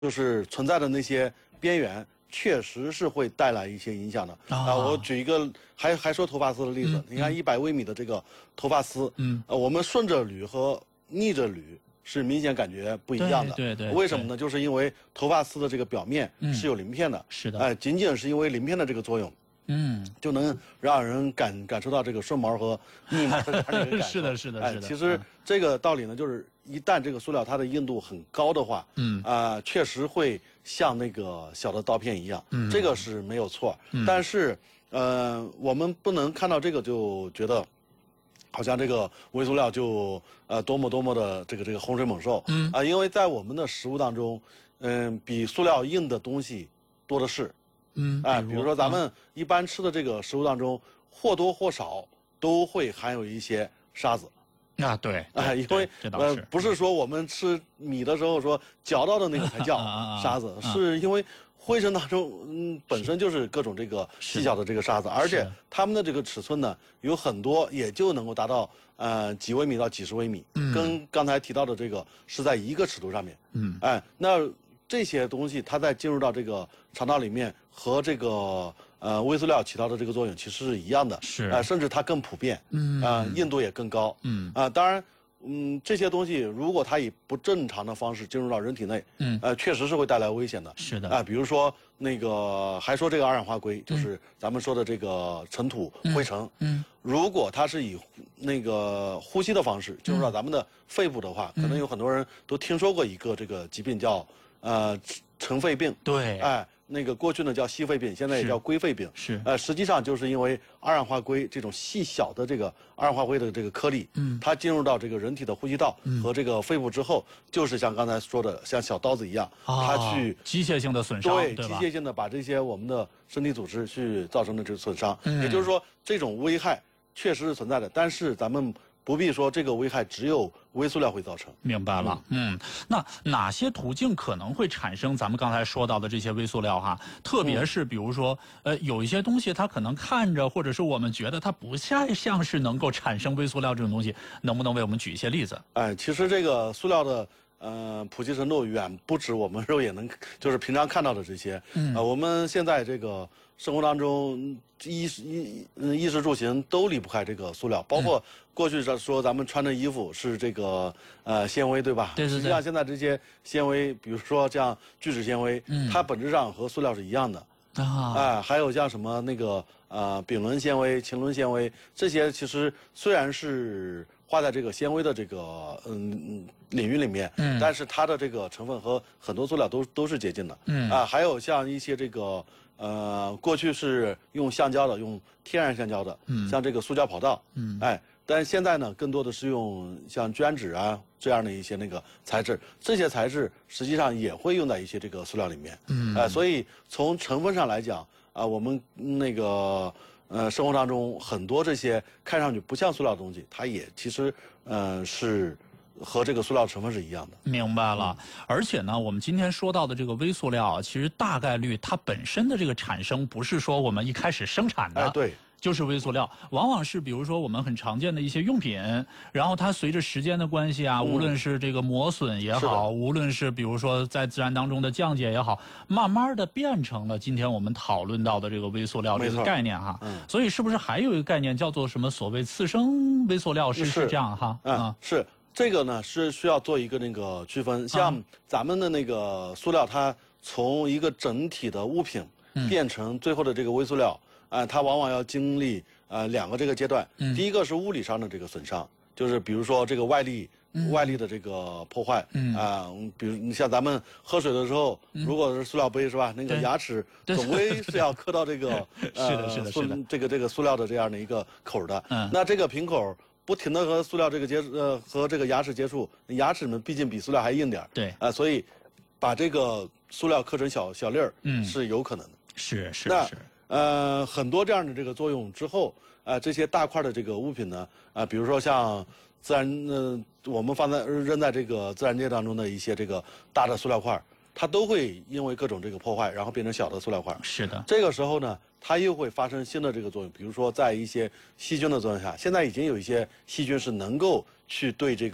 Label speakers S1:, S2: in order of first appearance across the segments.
S1: 就是存在的那些边缘，确实是会带来一些影响的。我举一个还说头发丝的例子，你看100微米的这个头发丝，我们顺着捋和逆着捋是明显感觉不一样的。
S2: 对。
S1: 为什么呢？就是因为头发丝的这个表面是有鳞片的。
S2: 是的。
S1: 仅仅是因为鳞片的这个作用。就能让人感受到这个顺毛和逆毛的这样的一个感受。
S2: 是的，是的。
S1: 其实这个道理呢，就是一旦这个塑料它的硬度很高的话，确实会像那个小的刀片一样，这个是没有错。但是，我们不能看到这个就觉得，好像这个微塑料就多么的这个洪水猛兽。因为在我们的食物当中，比塑料硬的东西多的是。比如说咱们一般吃的这个食物当中，或多或少都会含有一些沙子。
S2: 对。
S1: 因为不是说我们吃米的时候说嚼到的那个才叫沙子，是因为灰尘当中本身就是各种这个细小的这个沙子，而且它们的这个尺寸呢有很多也就能够达到几微米到几十微米，跟刚才提到的这个是在一个尺度上面。那这些东西它在进入到这个肠道里面和这个微塑料起到的这个作用其实是一样的，甚至它更普遍，硬度也更高，当然，这些东西如果它以不正常的方式进入到人体内，确实是会带来危险的，
S2: 是的，
S1: 比如说那个还说这个二氧化硅，就是咱们说的这个尘土灰尘，如果它是以那个呼吸的方式进入到咱们的肺部的话，可能有很多人都听说过一个这个疾病叫尘肺病。
S2: 对，
S1: 那个过去呢叫矽肺病，现在也叫硅肺病。实际上就是因为二氧化硅这种细小的这个二氧化硅的这个颗粒，它进入到这个人体的呼吸道和这个肺部之后，就是像刚才说的，像小刀子一样，它去
S2: 机械性的损伤，
S1: 对，机械性的把这些我们的身体组织去造成的这个损伤。也就是说，这种危害确实是存在的，但是咱们不必说这个危害只有微塑料会造成。
S2: 明白了。那哪些途径可能会产生咱们刚才说到的这些微塑料哈？特别是比如说，有一些东西它可能看着，或者是我们觉得它不像是能够产生微塑料这种东西，能不能为我们举一些例子？
S1: 其实这个塑料的普及程度远不止我们肉眼能就是平常看到的这些。我们现在这个生活当中衣食住行都离不开这个塑料，包括过去说咱们穿的衣服是这个纤维，对吧？
S2: 对。
S1: 实际上现在这些纤维，比如说像聚酯纤维，它本质上和塑料是一样的。还有像什么那个丙纶纤维、腈纶纤维，这些其实虽然是划在这个纤维的这个领域里面，但是它的这个成分和很多塑料都是接近的。还有像一些这个过去是用橡胶的，用天然橡胶的，像这个塑胶跑道，但现在呢，更多的是用像聚氨酯这样的一些那个材质，这些材质实际上也会用在一些这个塑料里面。所以从成分上来讲，我们那个生活当中很多这些看上去不像塑料的东西，它也其实是和这个塑料成分是一样的。
S2: 明白了。而且呢，我们今天说到的这个微塑料其实大概率它本身的这个产生不是说我们一开始生产的。
S1: 对。
S2: 就是微塑料，往往是比如说我们很常见的一些用品，然后它随着时间的关系无论是这个磨损也好，无论是比如说在自然当中的降解也好，慢慢的变成了今天我们讨论到的这个微塑料这个概念哈。所以是不是还有一个概念叫做什么所谓次生微塑料？是这样哈？
S1: 是这个呢，是需要做一个那个区分。像咱们的那个塑料，它从一个整体的物品变成最后的这个微塑料。它往往要经历2个这个阶段。第一个是物理上的这个损伤，就是比如说这个外力的这个破坏。比如你像咱们喝水的时候，如果是塑料杯是吧，那个牙齿总归是要磕到这个
S2: 是的
S1: 这个塑料的这样的一个口的。那这个瓶口不停的和塑料这个和这个牙齿接触，牙齿们毕竟比塑料还硬点。
S2: 对。
S1: 所以把这个塑料磕成小粒儿是有可能的。
S2: 是。
S1: 很多这样的这个作用之后，这些大块的这个物品呢，比如说像自然，我们扔在这个自然界当中的一些这个大的塑料块，它都会因为各种这个破坏，然后变成小的塑料块。
S2: 是的。
S1: 这个时候呢，它又会发生新的这个作用，比如说在一些细菌的作用下，现在已经有一些细菌是能够去对这个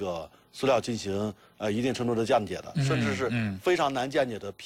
S1: 塑料进行一定程度的降解的，甚至是非常难降解的